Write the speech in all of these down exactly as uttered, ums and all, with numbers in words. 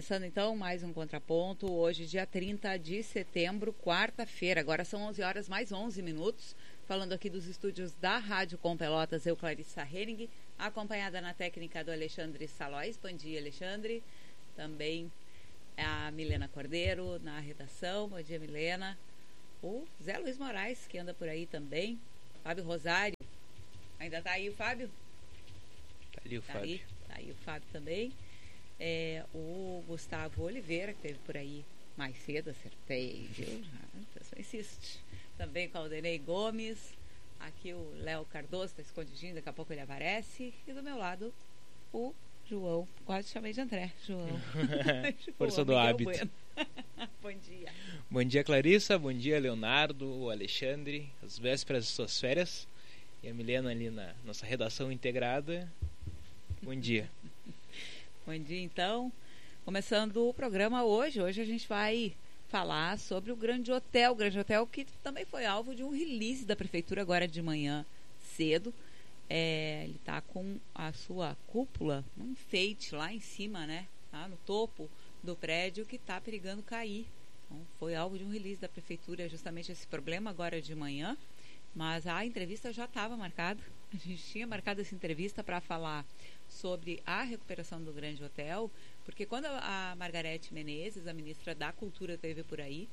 Começando então mais um Contraponto, hoje dia trinta de setembro, quarta-feira, agora são onze horas mais onze minutos, falando aqui dos estúdios da Rádio Com Pelotas, eu Clarissa Hering, acompanhada na técnica do Alexandre Salóis. Bom dia, Alexandre. Também a Milena Cordeiro na redação. Bom dia, Milena. O Zé Luiz Moraes, que anda por aí também. Fábio Rosário. Ainda tá aí o Fábio? Tá ali o tá Fábio. Aí, tá aí o Fábio também. É, o Gustavo Oliveira, que esteve por aí mais cedo, acertei, viu? Ah, só insiste. Também com o Aldenei Gomes. Aqui o Léo Cardoso está escondidinho, daqui a pouco ele aparece. E do meu lado, o João. Quase chamei de André, João. Força do Miguel hábito. Bueno. Bom dia. Bom dia, Clarissa. Bom dia, Leonardo, o Alexandre. As vésperas de suas férias. E a Milena ali na nossa redação integrada. Bom dia. Bom dia, então. Começando o programa hoje. Hoje a gente vai falar sobre o Grande Hotel. O Grande Hotel que também foi alvo de um release da prefeitura agora de manhã cedo. É, ele está com a sua cúpula, um enfeite lá em cima, né? Tá no topo do prédio que está perigando cair. Então, foi alvo de um release da prefeitura justamente esse problema agora de manhã. Mas a entrevista já estava marcada. A gente tinha marcado essa entrevista para falar sobre a recuperação do Grande Hotel, porque quando a Margarete Menezes, a ministra da Cultura, esteve por aí,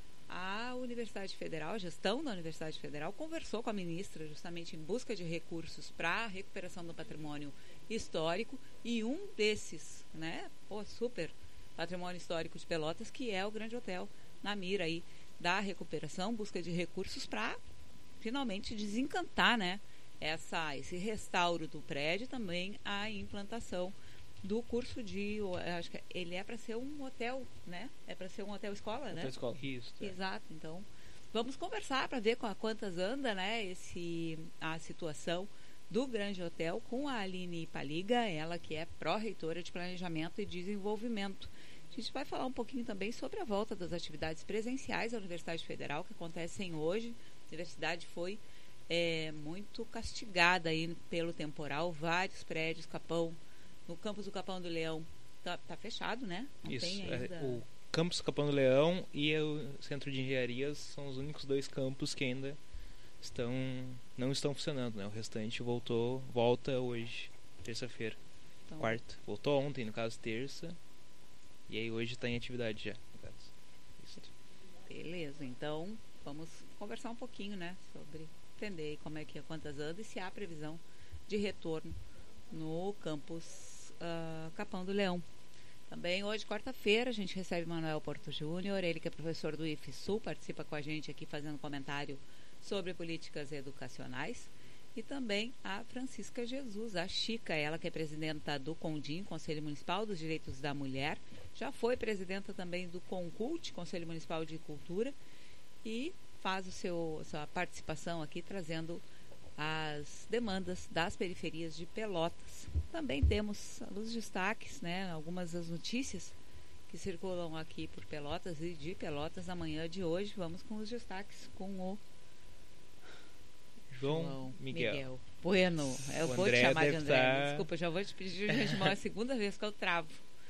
a Universidade Federal, a gestão da Universidade Federal, conversou com a ministra justamente em busca de recursos para a recuperação do patrimônio histórico, e um desses, né, pô, super patrimônio histórico de Pelotas, que é o Grande Hotel, na mira aí da recuperação, busca de recursos para finalmente desencantar, né, essa, esse restauro do prédio, também a implantação do curso de, eu acho que ele é para ser um hotel, né? É para ser um hotel escola, hotel né? Escola. Isso. É. Exato. Então, vamos conversar para ver com a quantas anda, né? Esse a situação do Grande Hotel com a Aline Paliga, ela que é pró-reitora de Planejamento e Desenvolvimento. A gente vai falar um pouquinho também sobre a volta das atividades presenciais da Universidade Federal que acontecem hoje. A universidade foi é, muito castigada aí pelo temporal, vários prédios, Capão, no campus do Capão do Leão tá, tá fechado, né? Não Isso, tem ainda... é, o campus Capão do Leão e o Centro de Engenharias são os únicos dois campos que ainda estão, não estão funcionando, né? O restante voltou, volta hoje, terça-feira, então, quarta. Voltou ontem, no caso, terça, e aí hoje está em atividade já, no caso. Isso. Beleza, então vamos conversar um pouquinho, né? Sobre entender como é que quantas anda e se há previsão de retorno no campus uh, Capão do Leão. Também hoje, quarta-feira, a gente recebe Manuel Porto Júnior, ele que é professor do I F Sul, participa com a gente aqui fazendo comentário sobre políticas educacionais. E também a Francisca Jesus, a Chica, ela que é presidenta do CONDIM, Conselho Municipal dos Direitos da Mulher, já foi presidenta também do CONCULT, Conselho Municipal de Cultura, e faz o seu, a sua participação aqui trazendo as demandas das periferias de Pelotas. Também temos os destaques, né, algumas das notícias que circulam aqui por Pelotas e de Pelotas na manhã de hoje. Vamos com os destaques com o João, João Miguel. Miguel Bueno. Eu o vou André te chamar de André. tá... Desculpa, já vou te pedir de antemão, é a segunda vez que eu travo.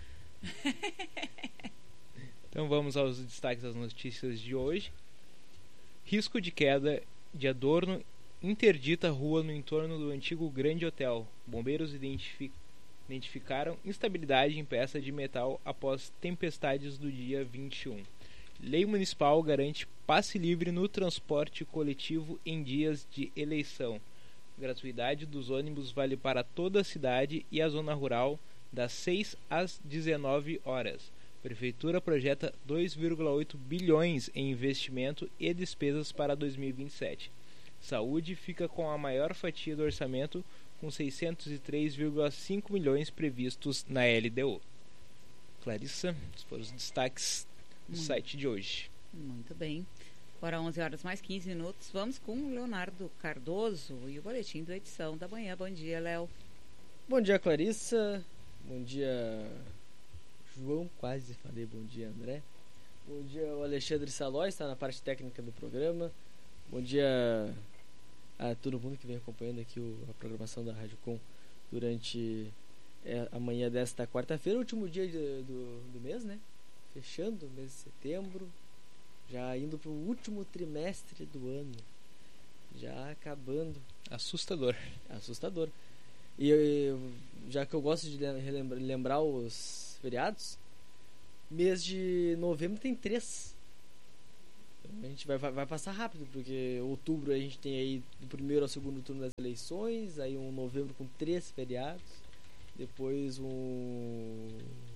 Então vamos aos destaques das notícias de hoje. Risco de queda de adorno interdita rua no entorno do antigo Grande Hotel. Bombeiros identific... identificaram instabilidade em peça de metal após tempestades do dia vinte e um. Lei municipal garante passe livre no transporte coletivo em dias de eleição. Gratuidade dos ônibus vale para toda a cidade e a zona rural das seis às dezenove horas. Prefeitura projeta dois vírgula oito bilhões em investimento e despesas para dois mil e vinte e sete. Saúde fica com a maior fatia do orçamento, com seiscentos e três vírgula cinco milhões previstos na L D O. Clarissa, esses foram os destaques do Muito, site de hoje. Muito bem. Agora onze horas mais quinze minutos. Vamos com o Leonardo Cardoso e o boletim da edição da manhã. Bom dia, Léo. Bom dia, Clarissa. Bom dia, João. Quase falei bom dia, André. Bom dia, o Alexandre Salóis, está na parte técnica do programa. Bom dia a todo mundo que vem acompanhando aqui o, a programação da Rádio Com durante é, amanhã desta quarta-feira, último dia de, do, do mês, né? Fechando o mês de setembro, já indo para o último trimestre do ano, já acabando. Assustador. Assustador. E eu, já que eu gosto de relembrar, lembrar os feriados, mês de novembro tem três. Então a gente vai, vai, vai passar rápido, porque outubro a gente tem aí do primeiro ao segundo turno das eleições, aí um novembro com três feriados, depois um,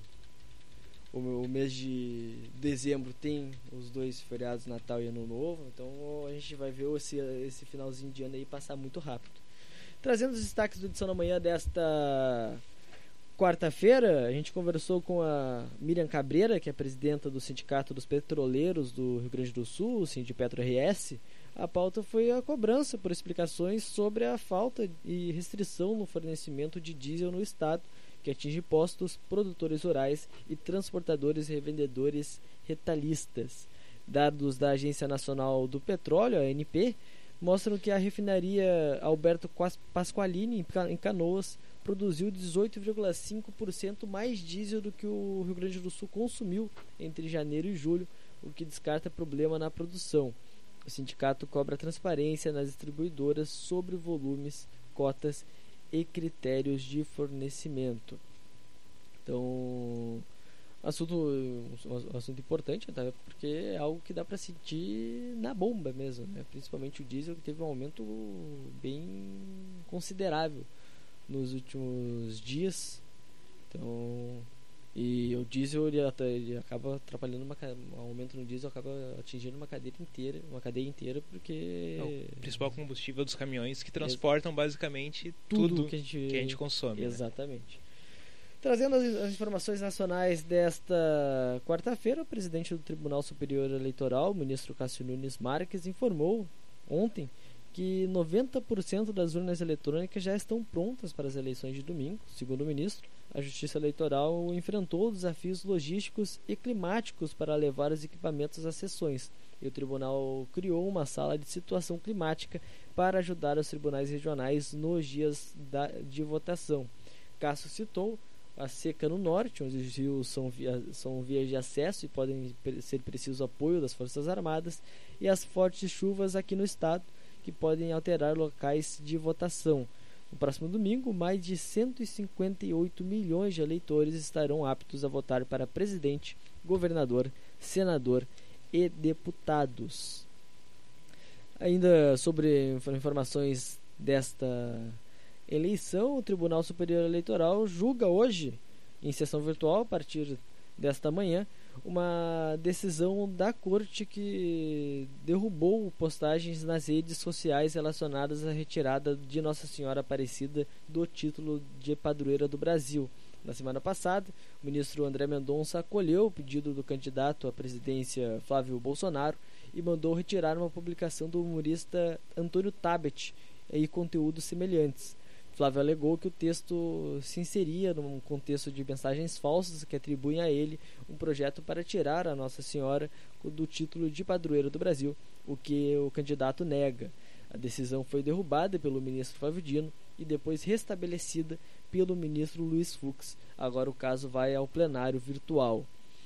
o, o mês de dezembro tem os dois feriados, Natal e Ano Novo, então a gente vai ver esse, esse finalzinho de ano aí passar muito rápido. Trazendo os destaques do Edição da Manhã desta quarta-feira, a gente conversou com a Miriam Cabreira, que é presidenta do Sindicato dos Petroleiros do Rio Grande do Sul, o Sindipetro R S. A pauta foi a cobrança por explicações sobre a falta e restrição no fornecimento de diesel no estado, que atinge postos, produtores rurais e transportadores e revendedores retalhistas. Dados da Agência Nacional do Petróleo, a A N P, mostram que a refinaria Alberto Pasqualini, em Canoas, produziu dezoito vírgula cinco por cento mais diesel do que o Rio Grande do Sul consumiu entre janeiro e julho, o que descarta problema na produção. O sindicato cobra transparência nas distribuidoras sobre volumes, cotas e critérios de fornecimento. Então, assunto, um assunto importante, tá? Porque é algo que dá para sentir na bomba mesmo, né? Principalmente o diesel, que teve um aumento bem considerável nos últimos dias. Então, e o diesel ele, ele acaba atrapalhando uma, um aumento no diesel acaba atingindo uma cadeia inteira, uma cadeia inteira, porque é o principal combustível dos caminhões que transportam basicamente tudo, tudo que, a gente, que a gente consome. Exatamente. Né? Trazendo as, as informações nacionais desta quarta-feira, o presidente do Tribunal Superior Eleitoral, o ministro Cássio Nunes Marques, informou ontem que noventa por cento das urnas eletrônicas já estão prontas para as eleições de domingo. Segundo o ministro, a Justiça Eleitoral enfrentou desafios logísticos e climáticos para levar os equipamentos às sessões, e o tribunal criou uma sala de situação climática para ajudar os tribunais regionais nos dias da, de votação. Cássio citou a seca no norte, onde os rios são, via, são vias de acesso e podem ser preciso apoio das Forças Armadas, e as fortes chuvas aqui no estado, que podem alterar locais de votação. No próximo domingo, mais de cento e cinquenta e oito milhões de eleitores estarão aptos a votar para presidente, governador, senador e deputados. Ainda sobre informações desta eleição, o Tribunal Superior Eleitoral julga hoje, em sessão virtual, a partir desta manhã, uma decisão da Corte que derrubou postagens nas redes sociais relacionadas à retirada de Nossa Senhora Aparecida do título de padroeira do Brasil. Na semana passada, o ministro André Mendonça acolheu o pedido do candidato à presidência Flávio Bolsonaro e mandou retirar uma publicação do humorista Antônio Tabet e conteúdos semelhantes. Flávio alegou que o texto se inseria num contexto de mensagens falsas que atribuem a ele um projeto para tirar a Nossa Senhora do título de padroeira do Brasil, o que o candidato nega. A decisão foi derrubada pelo ministro Flávio Dino e depois restabelecida pelo ministro Luiz Fux. Agora o caso vai ao plenário virtual.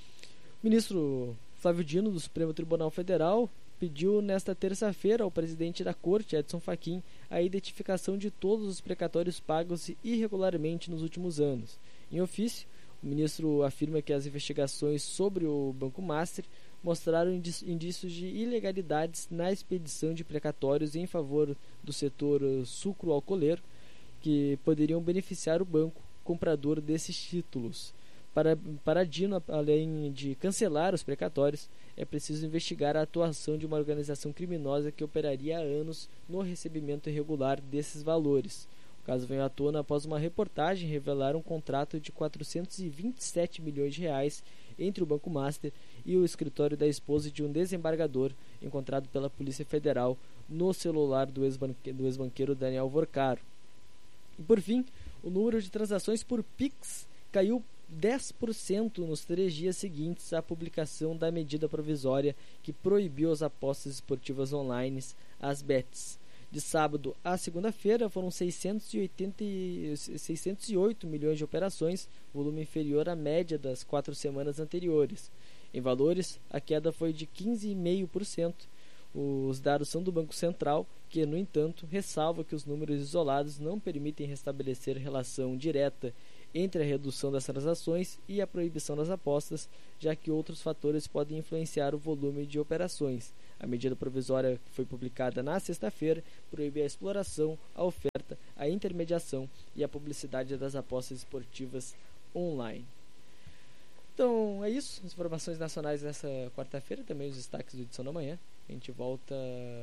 O ministro Flávio Dino, do Supremo Tribunal Federal, pediu nesta terça-feira ao presidente da Corte, Edson Fachin, a identificação de todos os precatórios pagos irregularmente nos últimos anos. Em ofício, o ministro afirma que as investigações sobre o Banco Master mostraram indícios de ilegalidades na expedição de precatórios em favor do setor sucro-alcooleiro, que poderiam beneficiar o banco comprador desses títulos. Para, para Dino, além de cancelar os precatórios, é preciso investigar a atuação de uma organização criminosa que operaria há anos no recebimento irregular desses valores. O caso veio à tona após uma reportagem revelar um contrato de quatrocentos e vinte e sete milhões de reais entre o Banco Master e o escritório da esposa de um desembargador encontrado pela Polícia Federal no celular do ex-banque, do ex-banqueiro Daniel Vorcaro. E por fim, o número de transações por Pix caiu dez por cento nos três dias seguintes à publicação da medida provisória que proibiu as apostas esportivas online, as bets. De sábado a segunda-feira foram seiscentos e oitenta, seiscentos e oito milhões de operações, volume inferior à média das quatro semanas anteriores. Em valores, a queda foi de quinze vírgula cinco por cento. Os dados são do Banco Central, que, no entanto, ressalva que os números isolados não permitem restabelecer relação direta entre a redução das transações e a proibição das apostas, já que outros fatores podem influenciar o volume de operações. A medida provisória que foi publicada na sexta-feira proíbe a exploração, a oferta, a intermediação e a publicidade das apostas esportivas online. Então é isso, as informações nacionais nessa quarta-feira, também os destaques do Edição da Manhã. A gente volta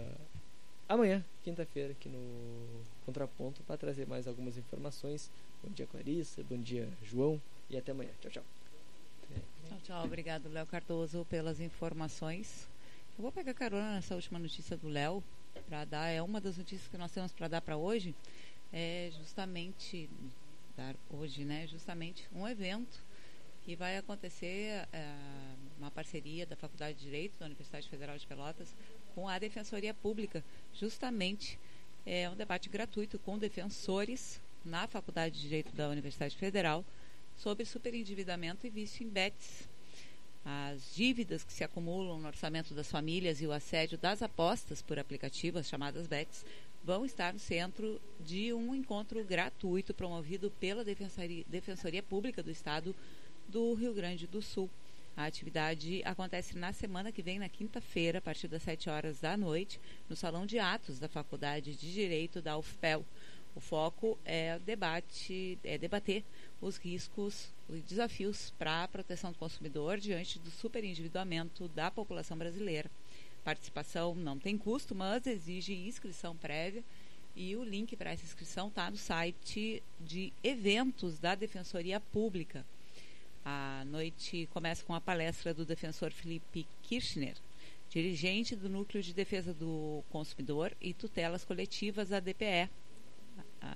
amanhã, quinta-feira, aqui no Contraponto, para trazer mais algumas informações. Bom dia, Clarissa, bom dia, João, e até amanhã. Tchau, tchau. Tchau, tchau. Obrigado, Léo Cardoso, pelas informações. Eu vou pegar carona nessa última notícia do Léo, para dar, é uma das notícias que nós temos para dar para hoje, é justamente, dar hoje, né, justamente um evento que vai acontecer, é, uma parceria da Faculdade de Direito da Universidade Federal de Pelotas com a Defensoria Pública, justamente é um debate gratuito com defensores na Faculdade de Direito da Universidade Federal sobre superendividamento e vício em bets. As dívidas que se acumulam no orçamento das famílias e o assédio das apostas por aplicativos chamadas bets vão estar no centro de um encontro gratuito promovido pela Defensoria, Defensoria Pública do Estado do Rio Grande do Sul. A atividade acontece na semana que vem, na quinta-feira, a partir das sete horas da noite, no Salão de Atos da Faculdade de Direito da U F P E L. O foco é, debate, é debater os riscos e desafios para a proteção do consumidor diante do superendividamento da população brasileira. Participação não tem custo, mas exige inscrição prévia, e o link para essa inscrição está no site de eventos da Defensoria Pública. A noite começa com a palestra do defensor Felipe Kirchner, dirigente do Núcleo de Defesa do Consumidor e Tutelas Coletivas, a D P E. A